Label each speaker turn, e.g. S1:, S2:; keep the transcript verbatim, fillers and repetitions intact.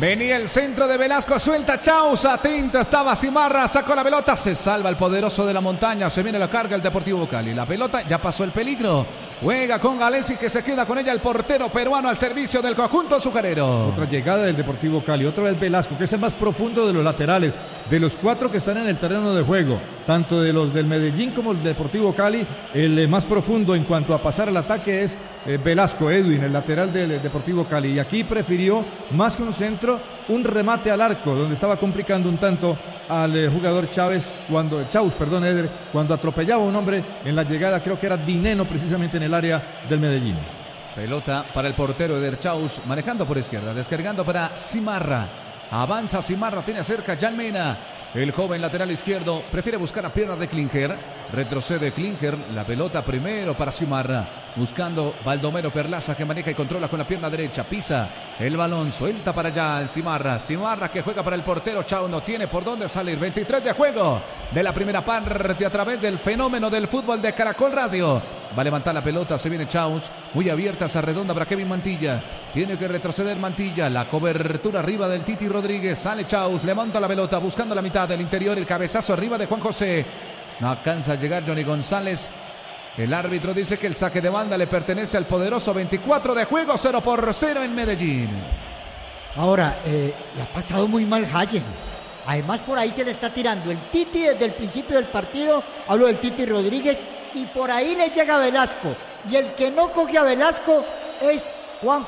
S1: Venía el centro de Velasco, suelta Chaus, atento estaba Cimarra, sacó la pelota, se salva el poderoso de la montaña, se viene la carga el Deportivo Cali. La pelota ya pasó el peligro, juega con Galesi que se queda con ella el portero peruano al servicio del conjunto azucarero.
S2: Otra llegada del Deportivo Cali, otra vez Velasco, que es el más profundo de los laterales, de los cuatro que están en el terreno de juego, tanto de los del Medellín como el Deportivo Cali, el más profundo en cuanto a pasar al ataque es eh, Velasco, Edwin, el lateral del Deportivo Cali, y aquí prefirió más que un centro, un remate al arco, donde estaba complicando un tanto al eh, jugador Chávez, cuando, Chaus, perdón, Eder, cuando atropellaba a un hombre en la llegada, creo que era Dineno precisamente en el área del Medellín.
S1: Pelota para el portero Eder Chaus, manejando por izquierda, descargando para Cimarra. Avanza Cimarra, tiene cerca Jan Mena. El joven lateral izquierdo prefiere buscar a pierna de Klinger. Retrocede Klinger, la pelota primero para Cimarra. Buscando Baldomero Perlaza que maneja y controla con la pierna derecha. Pisa el balón, suelta para allá el Cimarra. Cimarra que juega para el portero. Chao, no tiene por dónde salir. veintitrés de juego de la primera parte a través del fenómeno del fútbol de Caracol Radio. Va a levantar la pelota, se viene Chaus. Muy abierta, se redonda para Kevin Mantilla. Tiene que retroceder Mantilla. La cobertura arriba del Titi Rodríguez. Sale Chaus, levanta la pelota buscando la mitad del interior. El cabezazo arriba de Juan José. No alcanza a llegar Johnny González. El árbitro dice que el saque de banda le pertenece al poderoso. veinticuatro de juego, cero por cero en Medellín.
S3: Ahora, eh, le ha pasado muy mal Hayen. Además, por ahí se le está tirando el Titi desde el principio del partido. Hablo del Titi Rodríguez. Y por ahí le llega Velasco. Y el que no coge a Velasco es Juan